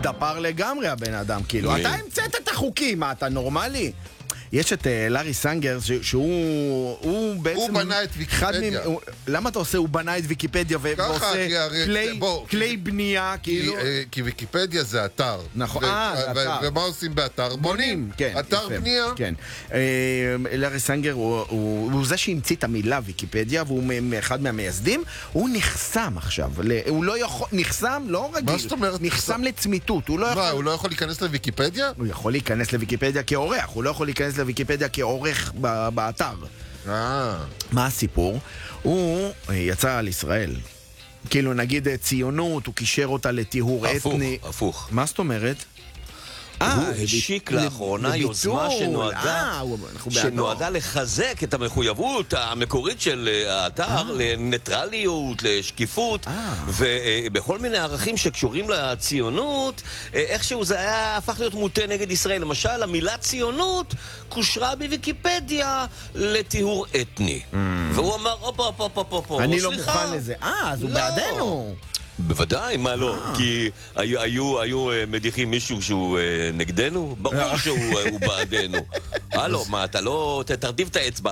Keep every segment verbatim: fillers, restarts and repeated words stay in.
דפר לגמרי הבן אדם, כאילו. אתה המצאת את החוקים, מה, אתה נורמלי? יש את לארי סנגר, שהוא בעצם... הוא בנה את ויקיפדיה. למה אתה עושה, הוא בנה את ויקיפדיה ועושה כלי בנייה, כאילו? כי ויקיפדיה זה אתר. נכון, אה, זה אתר. ומה עושים באתר? בונים. אתר בנייה. כן. לארי סנגר הוא זה שהמציא את המילה ויקיפדיה, והוא אחד מהמייסדים. הוא נחסם עכשיו. הוא לא יכול... נחסם, לא רגיל. מה זאת אומרת? נחסם לצמיתות. מה, הוא לא יכול להיכנס לוויקיפדיה? הוא יכול להיכנס לוויקיפדיה כאורח. הוא לא יכול להיכנס לוויקיפדיה כעורך באתר. אה. מה הסיפור? הוא יצא על ישראל. כאילו נגיד ציונות, הוא קישר אותה לטיהור אתני. הפוך, הפוך. מה זאת אומרת? הוא השיק לאחרונה יוזמה שנועדה לחזק את המחויבות המקורית של האתר לניטרליות, לשקיפות, ובכל מיני ערכים שקשורים לציונות, איכשהו זה היה הפך להיות מוטה נגד ישראל. למשל, המילה ציונות קושרה בוויקיפדיה לטיהור אתני. והוא אמר, אופה, אופה, אופה, אופה, אני לא מוכן לזה. אה, אז הוא בעדנו. בוודאי, מה לא? כי היו מדיחים מישהו שהוא נגדנו? ברור שהוא בעדנו. הלו, מה, אתה לא... תרטיב את האצבע.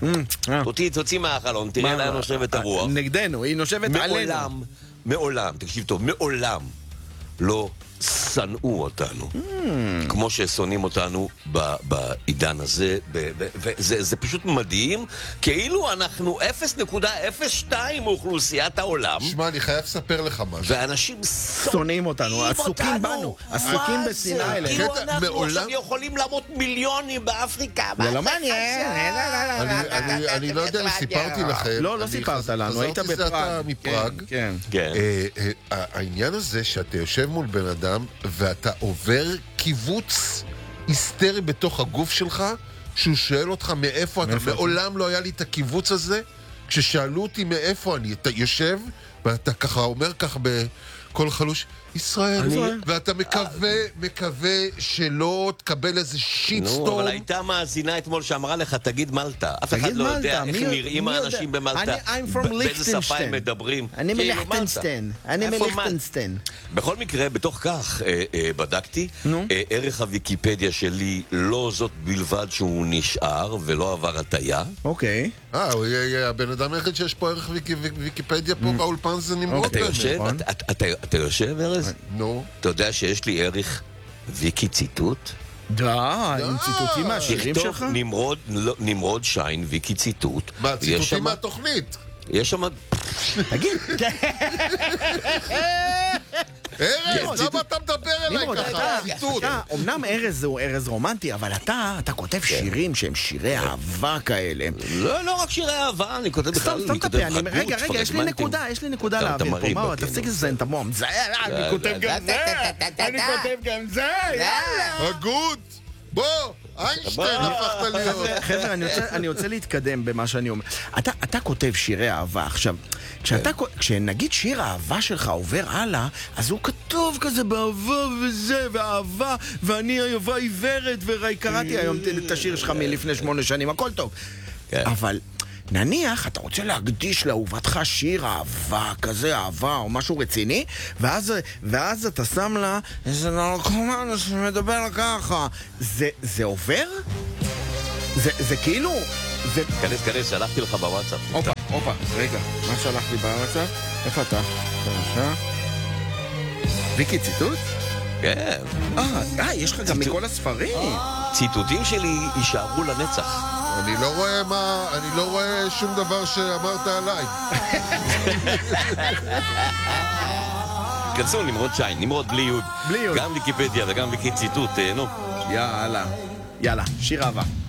תוציא מהחלון, תראה לה נושבת הרוח. נגדנו, היא נושבת עלינו. מעולם, מעולם, תקשיב טוב, מעולם לא שנאו אותנו. כמו ששונאים אותנו בעידן הזה. וזה פשוט מדהים, כאילו אנחנו אפס נקודה אפס שתיים מאוכלוסיית העולם. שמע, אני חייב לספר לך משהו. ואנשים שונאים אותנו, עסוקים בנו, עסוקים בשנאה אלינו. כאילו אנחנו עכשיו יכולים למות מיליונים באפריקה. זה לא מעניין. אני לא יודע, סיפרתי לכם. לא, לא סיפרת לנו, היית בפראג. העניין הזה שאתה יושב מול בן אדם ואתה עובר קיבוץ היסטרי בתוך הגוף שלך, שהוא שואל אותך מאיפה אתה. מעולם לא היה לי את הקיבוץ הזה. כששאלו אותי מאיפה אני, אתה יושב ואתה ככה אומר ככה בכל חלוש, ישראל, ואתה מקווה, מקווה שלא תקבל איזה שיטסטורם. נו, אבל הייתה מאזינה אתמול שאמרה לך, תגיד מלטה. אף אחד לא יודע איך נראים האנשים במלטה. באיזה שפה הם מדברים. אני מליכטנסטיין. אני מליכטנסטיין. בכל מקרה, בתוך כך בדקתי, ערך הוויקיפדיה שלי לא זאת בלבד שהוא נשאר ולא עבר הטיה. אוקיי. אה, הוא יהיה הבן אדם היחיד שיש פה ערך ויקיפדיה פה באולפן, זה נמרוד. אתה יושב, ארז? נו. אתה יודע שיש לי ערך ויקי ציטוט? די, עם ציטוטים מהשירים שלך? תכתוב נמרוד שיין ויקי ציטוט. מה, ציטוטים מהתוכנית? יש שם... תגיד. ארז, למה אתה מדבר אליי ככה? ציטוט. אמנם ארז הוא ארז רומנטי, אבל אתה, אתה כותב שירים שהם שירי אהבה כאלה. לא, לא רק שירי אהבה, אני כותב בכלל, אני כותב חדות. רגע, רגע, יש לי נקודה, יש לי נקודה להעביר פה. מה, תפסיק לזיין את המום. אני כותב גם זה, אני כותב גם זה, יאללה. הגות, בוא. איינשטיין הפכת להיות. חבר'ה, אני רוצה להתקדם במה שאני אומר. אתה כותב שירי אהבה. עכשיו, כשנגיד שיר האהבה שלך עובר הלאה, אז הוא כתוב כזה באהבה וזה, ואהבה, ואני אהבה עיוורת, וקראתי היום את השיר שלך מלפני שמונה שנים, הכל טוב. אבל נניח, אתה רוצה להקדיש לאהובתך שיר אהבה, כזה אהבה, או משהו רציני, ואז, ואז אתה שם לה איזה נרקומן שמדבר ככה. זה, זה עובר? זה, זה כאילו... זה... כנס, כנס, שלחתי לך בוואטסאפ. אופה, אופה, רגע, מה שלח לי בוואטסאפ? איפה אתה? בבקשה. ויקי ציטוט? כן. אה, יש לך גם מכל הספרים. ציטוטים שלי יישארו לנצח. אני לא רואה מה, אני לא רואה שום דבר שאמרת עליי. כנסו, נמרוד שיין, נמרוד בלי יוד. בלי יוד. גם ויקיפדיה וגם ויקי ציטוט, נו. יאללה, יאללה, שיר אהבה.